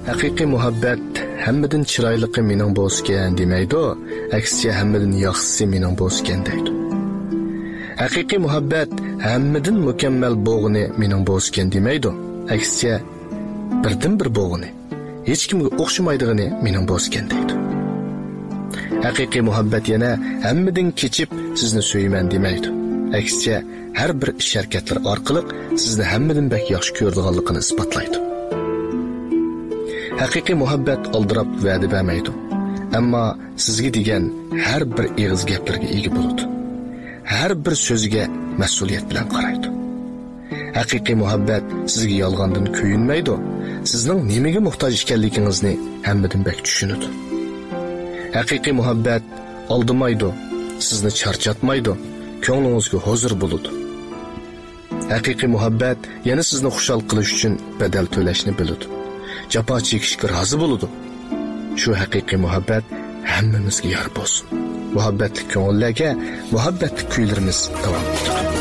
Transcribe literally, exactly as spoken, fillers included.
Haqiqiy muhabbat hammadan chiroyligi mening bo'lsgan demaydi, aksiga hammadan yaxshisi mening bo'lsgan deydi. Haqiqiy muhabbat hammadan mukammal bo'g'ini mening bo'lsgan demaydi, aksiga birdan bir bo'g'ini, hech kimga o'xshamaydigini mening bo'lsgan deydi. Haqiqiy muhabbat yana hammadan kechib sizni so'yman demaydi, aksiga har bir ish-harakatlar orqali sizni hammadan bak yaxshi ko'radiganligini isbotlaydi. Haqiqiy muhabbat aldirab va'da bermaydi, ammo sizga degan har bir eg'iz gaplarga ega bo'ladi. Har bir so'ziga mas'uliyat bilan qaraydi. Haqiqiy muhabbat sizga yolg'ondan kuyinmaydi, sizning nimaga muhtoj ekanligingizni hammadan bak tushunadi. Haqiqiy muhabbat aldamaydi, sizni charchatmaydi, ko'nglingizga huzur bo'ladi. Haqiqiy muhabbat yana sizni xushal qilish uchun badal to'lashni biladi. Jafo chekishga rozi bo'ladi. Shu haqiqiy muhabbat hammamizga yor bo'lsin. Muhabbatli ko'ngillarga muhabbatli kuylarimiz davom etadi.